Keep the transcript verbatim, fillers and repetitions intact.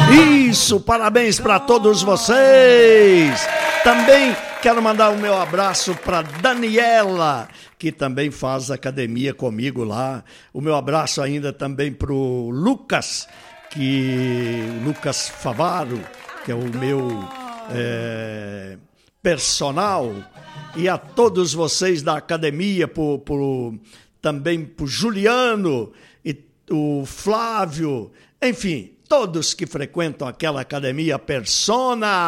Isso, parabéns para todos vocês. Também quero mandar o meu abraço para Daniela, que também faz academia comigo lá. O meu abraço ainda também para o Lucas, que Lucas Favaro, que é o meu é, personal. E a todos vocês da academia, por, por, também para o Juliano e o Flávio, enfim, todos que frequentam aquela academia Persona.